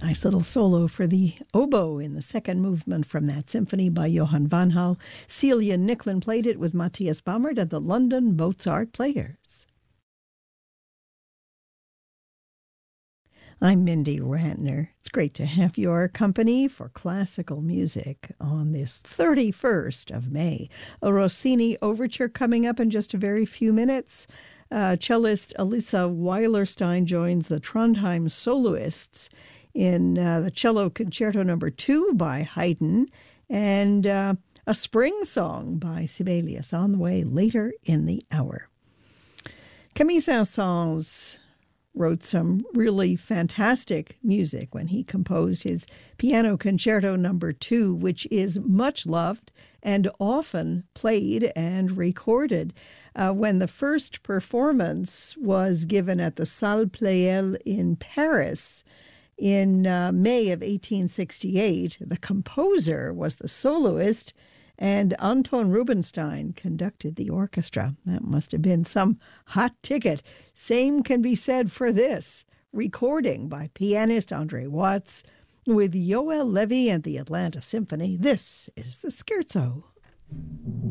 Nice little solo for the oboe in the second movement from that symphony by Johann van Hal. Celia Nicklin played it with Matthias Baumert and the London Mozart Players. I'm Mindy Rantner. It's great to have your company for classical music on this 31st of May. A Rossini overture coming up in just a very few minutes. Cellist Elisa Weilerstein joins the Trondheim soloists in the Cello Concerto No. 2 by Haydn, and a spring song by Sibelius on the way later in the hour. Camille Saint-Saëns wrote some really fantastic music when he composed his Piano Concerto No. 2, which is much loved and often played and recorded. When the first performance was given at the Salle Pleyel in Paris in May of 1868, the composer was the soloist, and Anton Rubinstein conducted the orchestra. That must have been some hot ticket. Same can be said for this recording by pianist Andre Watts with Yoel Levy and the Atlanta Symphony. This is the Scherzo.